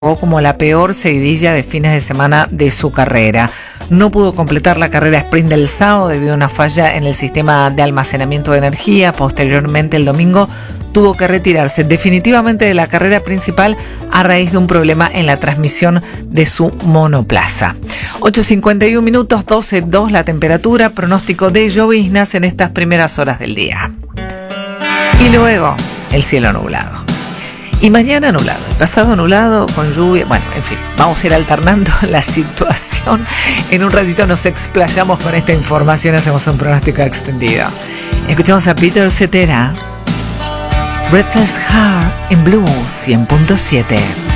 como la peor seguidilla de fines de semana de su carrera. No pudo completar la carrera sprint del sábado debido a una falla en el sistema de almacenamiento de energía. Posteriormente, el domingo, tuvo que retirarse definitivamente de la carrera principal a raíz de un problema en la transmisión de su monoplaza. 8:51 minutos, 12.2 la temperatura, pronóstico de lloviznas en estas primeras horas del día. Y luego, el cielo nublado. Y mañana nublado, el pasado nublado con lluvia. Bueno, en fin, vamos a ir alternando la situación. En un ratito nos explayamos con esta información, hacemos un pronóstico extendido. Escuchamos a Peter Cetera, Breathless Heart en Blue 100.7.